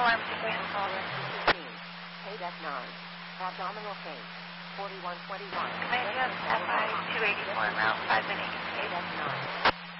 alarm sequence. Call rescue 15. KDEC 9. Abdominal pain. 4121. Command US FI 284, route 5 minutes. KDEC 9.